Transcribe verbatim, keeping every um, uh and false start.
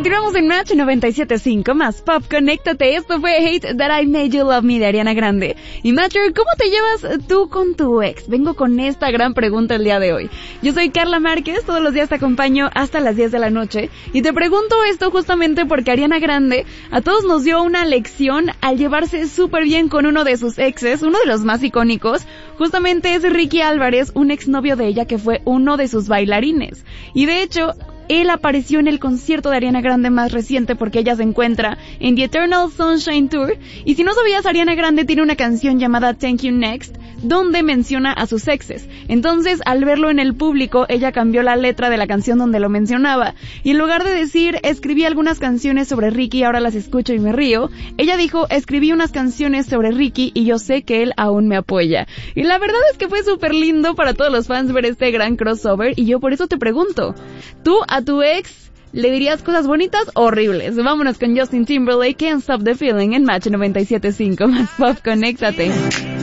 Continuamos en Match noventa y siete punto cinco, más pop, conéctate. Esto fue Hate That I Made You Love Me de Ariana Grande. Y Matcher, ¿cómo te llevas tú con tu ex? Vengo con esta gran pregunta el día de hoy. Yo soy Carla Márquez, todos los días te acompaño hasta las diez de la noche. Y te pregunto esto justamente porque Ariana Grande a todos nos dio una lección al llevarse súper bien con uno de sus exes, uno de los más icónicos. Justamente es Ricky Álvarez, un exnovio de ella que fue uno de sus bailarines. Y de hecho, él apareció en el concierto de Ariana Grande más reciente porque ella se encuentra en The Eternal Sunshine Tour. Y si no sabías, Ariana Grande tiene una canción llamada Thank You Next, donde menciona a sus exes. Entonces, al verlo en el público, ella cambió la letra de la canción donde lo mencionaba. Y en lugar de decir, escribí algunas canciones sobre Ricky y ahora las escucho y me río, ella dijo, escribí unas canciones sobre Ricky y yo sé que él aún me apoya. Y la verdad es que fue súper lindo para todos los fans ver este gran crossover. Y yo por eso te pregunto, ¿tú a tu ex le dirías cosas bonitas o horribles? Vámonos con Justin Timberlake, Can't Stop the Feeling en Match noventa y siete punto cinco, más pop, conéctate.